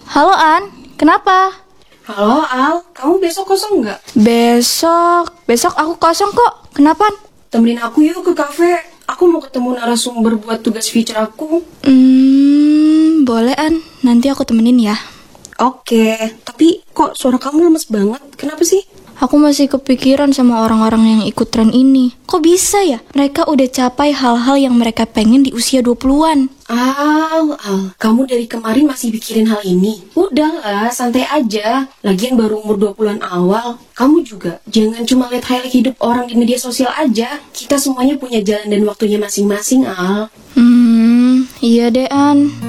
Halo An, kenapa? Halo Al, kamu besok kosong nggak? Besok aku kosong kok. Kenapa? Temenin aku yuk ke kafe. Aku mau ketemu narasumber buat tugas feature aku. Boleh An, nanti aku temenin ya. Oke, tapi kok suara kamu lemes banget? Kenapa sih? Aku masih kepikiran sama orang-orang yang ikut tren ini. Kok bisa ya? Mereka udah capai hal-hal yang mereka pengen di usia 20-an. Al, kamu dari kemarin masih pikirin hal ini? Udahlah, santai aja. Lagian baru umur 20-an awal. Kamu juga jangan cuma lihat highlight hidup orang di media sosial aja. Kita semuanya punya jalan dan waktunya masing-masing, Al. Iya deh An.